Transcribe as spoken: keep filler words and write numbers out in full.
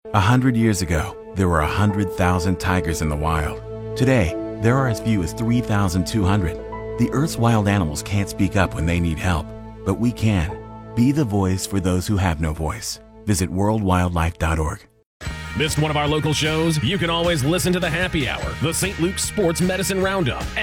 A hundred years ago, there were a hundred thousand tigers in the wild. Today, there are as few as three thousand two hundred. The Earth's wild animals can't speak up when they need help, but we can. Be the voice for those who have no voice. Visit world wildlife dot org. Missed one of our local shows? You can always listen to the Happy Hour, the Saint Luke's Sports Medicine Roundup.